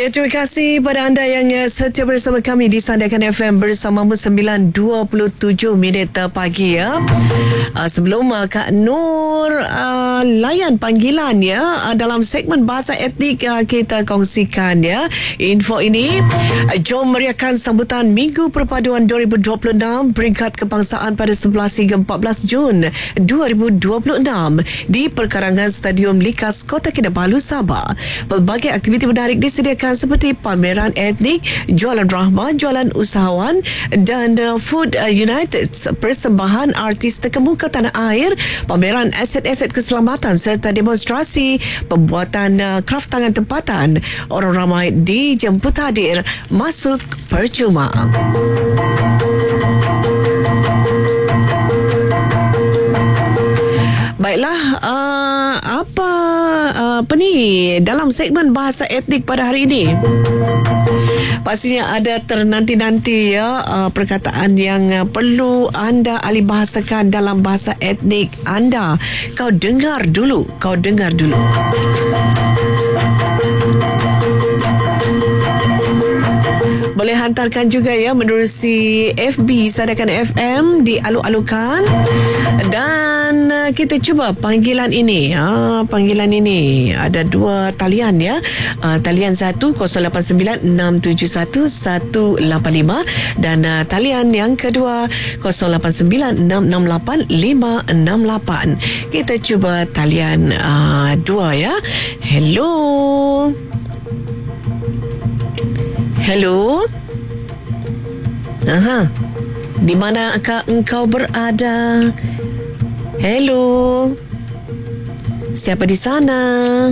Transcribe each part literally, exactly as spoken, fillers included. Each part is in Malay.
Baik, terima kasih pada anda yang uh, setia bersama kami di Sandiakan F M bersamamu sembilan dua puluh tujuh minit pagi ya. Uh, sebelum uh, Kak Nur uh, layan panggilan ya uh, dalam segmen bahasa etnik uh, kita kongsikan ya info ini. Uh, jom meriahkan sambutan Minggu Perpaduan dua ribu dua puluh enam peringkat kebangsaan pada sebelas hingga empat belas Jun dua ribu dua puluh enam di perkarangan Stadium Likas Kota Kinabalu, Sabah. Pelbagai aktiviti menarik disediakan seperti pameran etnik, jualan rahmah, jualan usahawan dan uh, Food uh, United, persembahan artis terkemuka tanah air, pameran aset-aset keselamatan serta demonstrasi pembuatan uh, kraf tangan tempatan. Orang ramai dijemput hadir masuk percuma. Baiklah, uh, apa uh, apa ni dalam segmen bahasa etnik pada hari ini? Pastinya ada ternanti-nanti ya uh, perkataan yang uh, perlu anda alih bahasakan dalam bahasa etnik anda. Kau dengar dulu, kau dengar dulu. Boleh hantarkan juga ya menerusi F B Sandiakan F M di Alu-Alukan. Dan uh, kita cuba panggilan ini. Ha, panggilan ini ada dua talian ya. Uh, talian satu kosong lapan sembilan enam tujuh satu satu lapan lima dan uh, talian yang kedua kosong lapan sembilan enam enam lapan lima enam lapan. Kita cuba talian uh, dua ya. Hello. Hello. Aha. Di manakah engkau berada? Hello. Siapa di sana?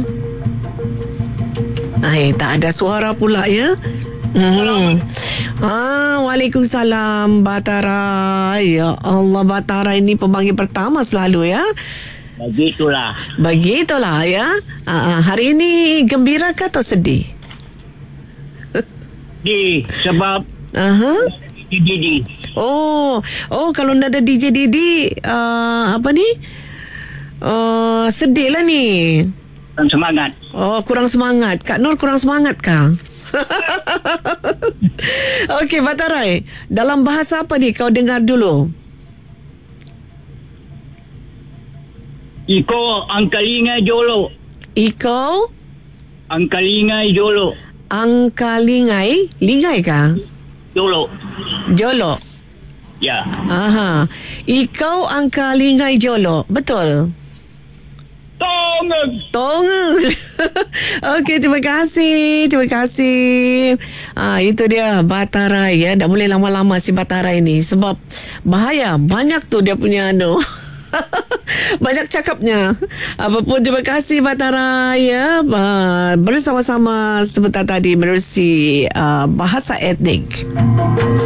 Ai, tak ada suara pula ya. Hmm. Ah, Waalaikumsalam Batara. Ya Allah, Batara ini pemanggil pertama selalu ya. Begitulah. Begitulah ya. Ah, hari ini gembira ke atau sedih? Di sebab Aha. Didi. Oh, oh kalau nak ada D J Didi, uh, apa ni? Uh, sedih lah ni. Dan semangat. Oh, kurang semangat. Kak Nur kurang semangat kah? Okey, Batarai. Dalam bahasa apa ni kau dengar dulu? Iko angkalingai jolo. Iko Angkalingai jolo. angkalingai, lingai kah? Jolo. Jolo. Ya. Aha. Ikau angkalingai jolo. Betul? Tongeng. Tong. Okey, terima kasih. Terima kasih. Ah, itu dia Batarai ya. Tak boleh lama-lama si Batarai ni sebab bahaya. Banyak tu dia punya anu. Banyak cakapnya. Apapun, terima kasih Batarai ya. Uh, bersama-sama sebentar tadi menerusi uh, bahasa etnik.